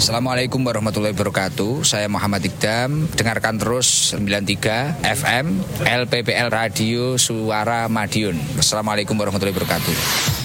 Assalamualaikum warahmatullahi wabarakatuh. Saya Muhammad Iqdam. Dengarkan terus 93 FM LPPL Radio Suara Madiun. Assalamualaikum warahmatullahi wabarakatuh.